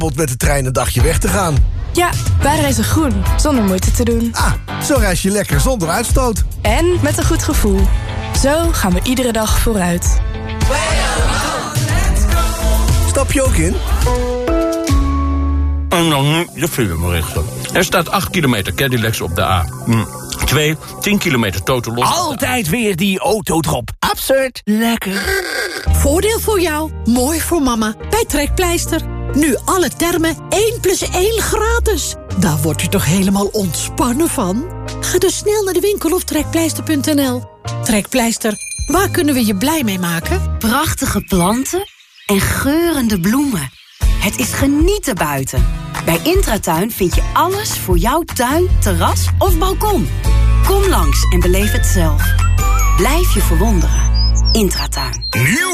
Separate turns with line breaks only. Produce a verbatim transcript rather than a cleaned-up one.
met de trein een dagje weg te gaan.
Ja, wij reizen groen, zonder moeite te doen.
Ah, zo reis je lekker zonder uitstoot.
En met een goed gevoel. Zo gaan we iedere dag vooruit.
Stap je ook in?
En dan nu de filmberichten. Er staat acht kilometer Cadillacs op de A. twee, tien kilometer totaal los.
Altijd weer die autodrop. Absurd. Lekker.
Voordeel voor jou, mooi voor mama. Bij Trekpleister. Nu alle termen één plus één gratis. Daar word je toch helemaal ontspannen van? Ga dus snel naar de winkel of trekpleister punt n l. Trekpleister, waar kunnen we je blij mee maken?
Prachtige planten en geurende bloemen. Het is genieten buiten. Bij Intratuin vind je alles voor jouw tuin, terras of balkon. Kom langs en beleef het zelf. Blijf je verwonderen. Intratuin.
Nieuw.